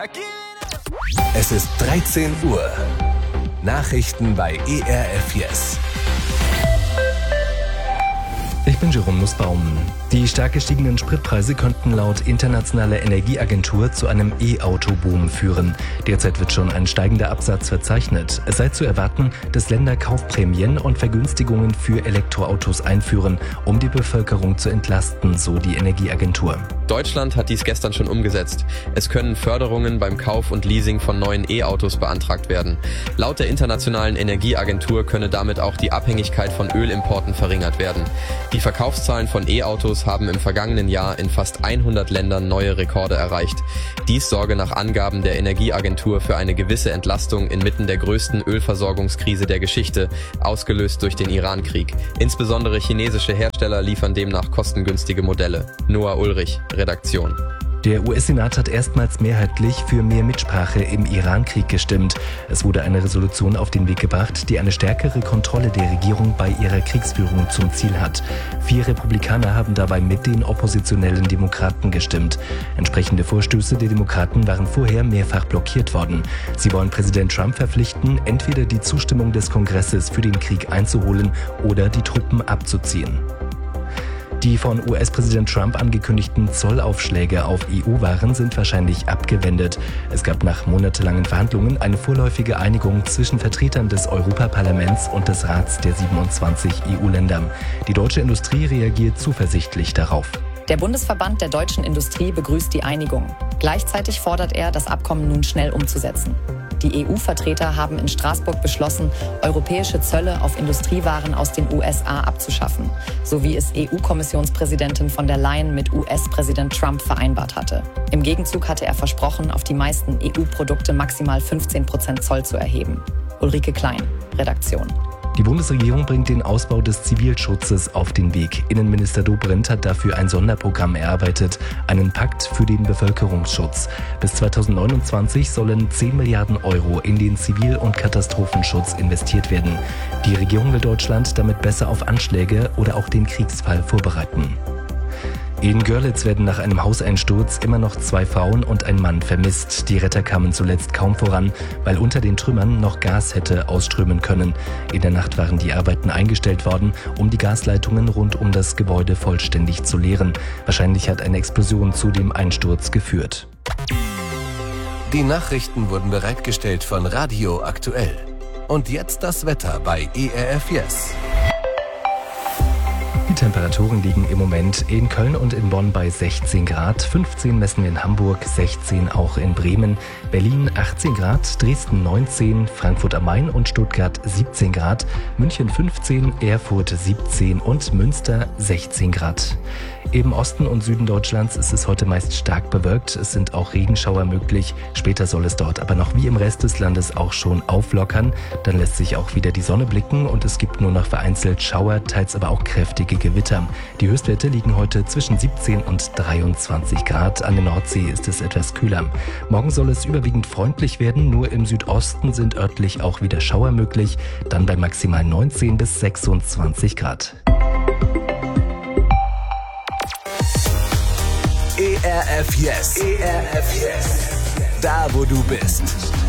Es ist 13 Uhr. Nachrichten bei ERF Yes. Ich bin Jerome Nussbaum. Die stark gestiegenen Spritpreise könnten laut Internationaler Energieagentur zu einem E-Auto-Boom führen. Derzeit wird schon ein steigender Absatz verzeichnet. Es sei zu erwarten, dass Länder Kaufprämien und Vergünstigungen für Elektroautos einführen, um die Bevölkerung zu entlasten, so die Energieagentur. Deutschland hat dies gestern schon umgesetzt. Es können Förderungen beim Kauf und Leasing von neuen E-Autos beantragt werden. Laut der Internationalen Energieagentur könne damit auch die Abhängigkeit von Ölimporten verringert werden. Die Verkaufszahlen von E-Autos haben im vergangenen Jahr in fast 100 Ländern neue Rekorde erreicht. Dies sorge nach Angaben der Energieagentur für eine gewisse Entlastung inmitten der größten Ölversorgungskrise der Geschichte, ausgelöst durch den Irankrieg. Insbesondere chinesische Hersteller liefern demnach kostengünstige Modelle. Noah Ulrich, Redaktion. Der US-Senat hat erstmals mehrheitlich für mehr Mitsprache im Irankrieg gestimmt. Es wurde eine Resolution auf den Weg gebracht, die eine stärkere Kontrolle der Regierung bei ihrer Kriegsführung zum Ziel hat. 4 Republikaner haben dabei mit den oppositionellen Demokraten gestimmt. Entsprechende Vorstöße der Demokraten waren vorher mehrfach blockiert worden. Sie wollen Präsident Trump verpflichten, entweder die Zustimmung des Kongresses für den Krieg einzuholen oder die Truppen abzuziehen. Die von US-Präsident Trump angekündigten Zollaufschläge auf EU-Waren sind wahrscheinlich abgewendet. Es gab nach monatelangen Verhandlungen eine vorläufige Einigung zwischen Vertretern des Europaparlaments und des Rats der 27 EU-Länder. Die deutsche Industrie reagiert zuversichtlich darauf. Der Bundesverband der deutschen Industrie begrüßt die Einigung. Gleichzeitig fordert er, das Abkommen nun schnell umzusetzen. Die EU-Vertreter haben in Straßburg beschlossen, europäische Zölle auf Industriewaren aus den USA abzuschaffen, so wie es EU-Kommissionspräsidentin von der Leyen mit US-Präsident Trump vereinbart hatte. Im Gegenzug hatte er versprochen, auf die meisten EU-Produkte maximal 15% Zoll zu erheben. Ulrike Klein, Redaktion. Die Bundesregierung bringt den Ausbau des Zivilschutzes auf den Weg. Innenminister Dobrindt hat dafür ein Sonderprogramm erarbeitet, einen Pakt für den Bevölkerungsschutz. Bis 2029 sollen 10 Milliarden Euro in den Zivil- und Katastrophenschutz investiert werden. Die Regierung will Deutschland damit besser auf Anschläge oder auch den Kriegsfall vorbereiten. In Görlitz werden nach einem Hauseinsturz immer noch 2 Frauen und ein Mann vermisst. Die Retter kamen zuletzt kaum voran, weil unter den Trümmern noch Gas hätte ausströmen können. In der Nacht waren die Arbeiten eingestellt worden, um die Gasleitungen rund um das Gebäude vollständig zu leeren. Wahrscheinlich hat eine Explosion zu dem Einsturz geführt. Die Nachrichten wurden bereitgestellt von Radio Aktuell. Und jetzt das Wetter bei ERF Yes. Die Temperaturen liegen im Moment in Köln und in Bonn bei 16 Grad, 15 messen wir in Hamburg, 16 auch in Bremen, Berlin 18 Grad, Dresden 19, Frankfurt am Main und Stuttgart 17 Grad, München 15, Erfurt 17 und Münster 16 Grad. Im Osten und Süden Deutschlands ist es heute meist stark bewölkt. Es sind auch Regenschauer möglich. Später soll es dort aber noch wie im Rest des Landes auch schon auflockern. Dann lässt sich auch wieder die Sonne blicken und es gibt nur noch vereinzelt Schauer, teils aber auch kräftige Gewitter. Die Höchstwerte liegen heute zwischen 17 und 23 Grad. An der Nordsee ist es etwas kühler. Morgen soll es überwiegend freundlich werden. Nur im Südosten sind örtlich auch wieder Schauer möglich. Dann bei maximal 19 bis 26 Grad. ERF Yes. ERF Yes. Da, wo du bist.